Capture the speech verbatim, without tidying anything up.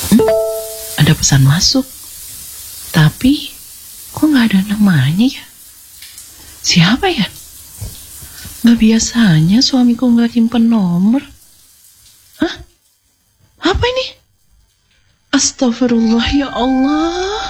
Hmm? Ada pesan masuk. Tapi kok gak ada namanya ya? Siapa ya? Gak biasanya suamiku gak simpen nomor. Hah? Apa ini? Astagfirullah, ya Allah.